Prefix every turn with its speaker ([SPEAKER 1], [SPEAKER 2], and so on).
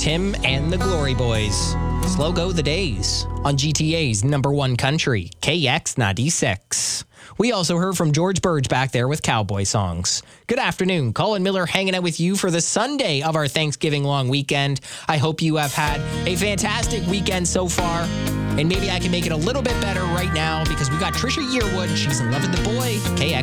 [SPEAKER 1] Tim and the Glory Boys. Slow go the days on GTA's number one country, KX96. We also heard from George Burge back there with Cowboy Songs. Good afternoon. Colin Miller hanging out with you for the Sunday of our Thanksgiving long weekend. I hope you have had a fantastic weekend so far. And maybe I can make it a little bit better right now because we got Trisha Yearwood. She's in love with the boy, KX.